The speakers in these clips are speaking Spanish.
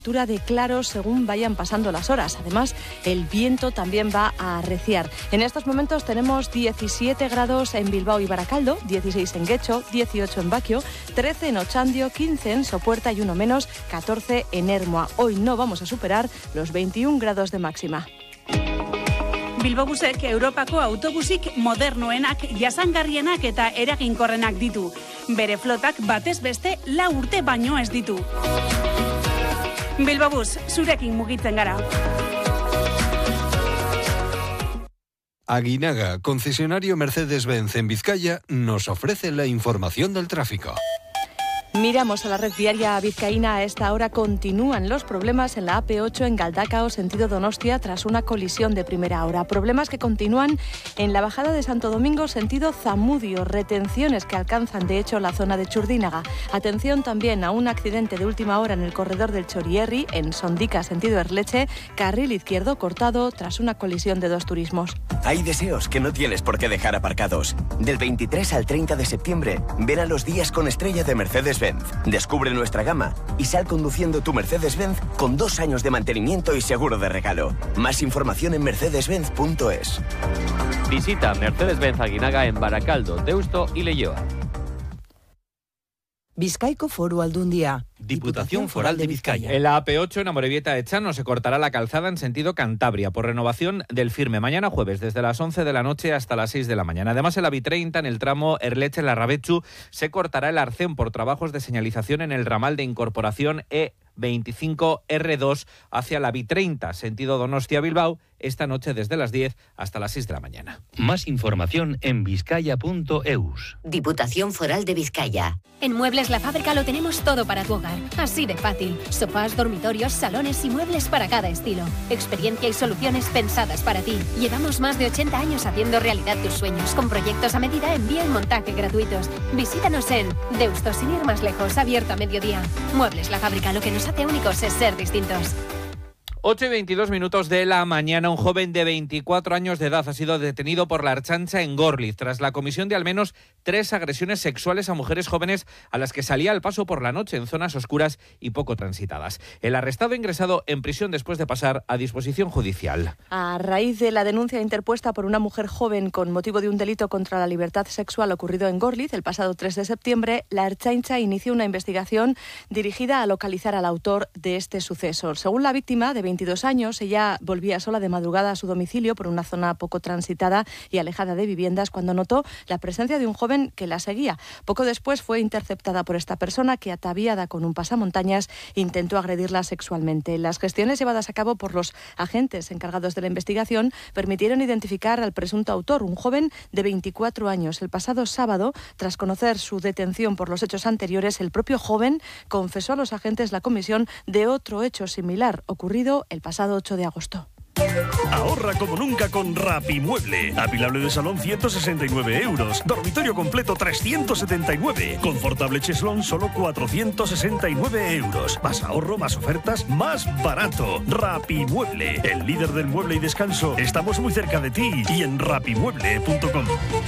De claros según vayan pasando las horas. Además, el viento también va a arreciar. En estos momentos tenemos 17 grados en Bilbao y Baracaldo, 16 en Guecho, 18 en Baquio, 13 en Otxandio, 15 en Sopuerta y 1 menos, 14 en Ermua. Hoy no vamos a superar los 21 grados de máxima. Bilbobusek Europako autobusik modernoenak, jasangarrienak eta eraginkorrenak ditu. Bere flotak batez beste 4 urte baino ez ditu. Bilbobus, zurekin mugitzen gara. Aguinaga, concesionario Mercedes-Benz en Vizcaya, nos ofrece la información del tráfico. Miramos a la red viaria vizcaína. A esta hora continúan los problemas en la AP8 en Galdakao, sentido Donostia, tras una colisión de primera hora. Problemas que continúan en la bajada de Santo Domingo, sentido Zamudio. Retenciones que alcanzan, de hecho, la zona de Churdínaga. Atención también a un accidente de última hora en el corredor del Chorierri, en Sondica, sentido Erleche. Carril izquierdo cortado tras una colisión de 2 turismos. Hay deseos que no tienes por qué dejar aparcados. Del 23 al 30 de septiembre, ven a los días con estrella de Mercedes-Benz. Descubre nuestra gama y sal conduciendo tu Mercedes-Benz con 2 años de mantenimiento y seguro de regalo. Más información en mercedes-benz.es. Visita Mercedes-Benz Aguinaga en Baracaldo, Deusto y Leioa. Bizkaiko Foru Aldundia. Diputación Foral de Vizcaya. En la AP8 en Amorebieta-Etxano se cortará la calzada en sentido Cantabria por renovación del firme. Mañana jueves desde las 11 de la noche hasta las 6 de la mañana. Además en la B30 en el tramo Erleche-Larrabechu se cortará el arcén por trabajos de señalización en el ramal de incorporación E25R2 hacia la B30 sentido Donostia-Bilbao esta noche desde las 10 hasta las 6 de la mañana. Más información en vizcaya.eus. Diputación Foral de Vizcaya. En Muebles La Fábrica lo tenemos todo para tu hogar. Así de fácil. Sofás, dormitorios, salones y muebles para cada estilo. Experiencia y soluciones pensadas para ti. Llevamos más de 80 años haciendo realidad tus sueños. Con proyectos a medida, envío y montaje gratuitos. Visítanos en Deusto, sin ir más lejos, abierto a mediodía. Muebles La Fábrica, lo que nos hace únicos es ser distintos. 8:22 de la mañana, un joven de 24 años de edad ha sido detenido por la Ertzaintza en Gorliz tras la comisión de al menos 3 agresiones sexuales a mujeres jóvenes a las que salía al paso por la noche en zonas oscuras y poco transitadas. El arrestado ingresado en prisión después de pasar a disposición judicial. A raíz de la denuncia interpuesta por una mujer joven con motivo de un delito contra la libertad sexual ocurrido en Gorliz el pasado 3 de septiembre, la Ertzaintza inició una investigación dirigida a localizar al autor de este suceso. Según la víctima, de 22 años, ella volvía sola de madrugada a su domicilio por una zona poco transitada y alejada de viviendas cuando notó la presencia de un joven que la seguía. Poco después fue interceptada por esta persona que, ataviada con un pasamontañas, intentó agredirla sexualmente. Las gestiones llevadas a cabo por los agentes encargados de la investigación permitieron identificar al presunto autor, un joven de 24 años. El pasado sábado, tras conocer su detención por los hechos anteriores, el propio joven confesó a los agentes la comisión de otro hecho similar ocurrido el pasado 8 de agosto. Ahorra como nunca con Rapimueble. Apilable de salón 169 euros. Dormitorio completo 379. Confortable cheslón solo 469 euros. Más ahorro, más ofertas, más barato. Rapimueble, el líder del mueble y descanso. Estamos muy cerca de ti y en rapimueble.com.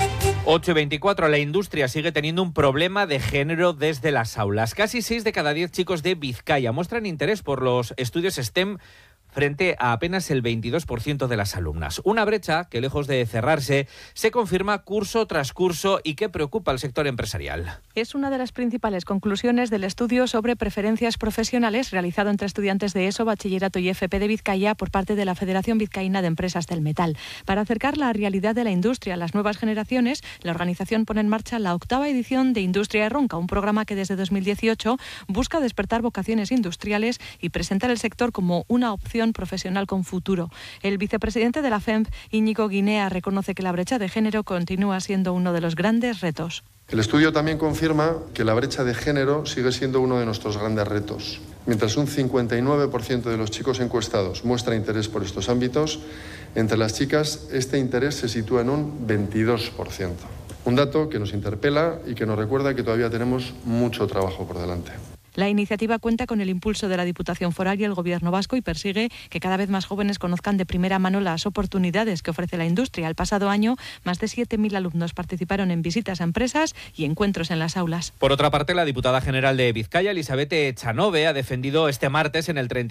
8:24. La industria sigue teniendo un problema de género desde las aulas. Casi 6 de cada 10 chicos de Vizcaya muestran interés por los estudios STEM frente a apenas el 22% de las alumnas. Una brecha que, lejos de cerrarse, se confirma curso tras curso y que preocupa al sector empresarial. Es una de las principales conclusiones del estudio sobre preferencias profesionales realizado entre estudiantes de ESO, Bachillerato y FP de Vizcaya por parte de la Federación Vizcaína de Empresas del Metal. Para acercar la realidad de la industria a las nuevas generaciones, la organización pone en marcha la 8ª edición de Industria Erronka, un programa que desde 2018 busca despertar vocaciones industriales y presentar el sector como una opción profesional con futuro. El vicepresidente de la FEMP, Íñigo Guinea, reconoce que la brecha de género continúa siendo uno de los grandes retos. El estudio también confirma que la brecha de género sigue siendo uno de nuestros grandes retos. Mientras un 59% de los chicos encuestados muestra interés por estos ámbitos, entre las chicas este interés se sitúa en un 22%. Un dato que nos interpela y que nos recuerda que todavía tenemos mucho trabajo por delante. La iniciativa cuenta con el impulso de la Diputación Foral y el Gobierno vasco y persigue que cada vez más jóvenes conozcan de primera mano las oportunidades que ofrece la industria. El pasado año, más de 7.000 alumnos participaron en visitas a empresas y encuentros en las aulas. Por otra parte, la diputada general de Vizcaya, Elisabeth Echanove, ha defendido este martes en el 30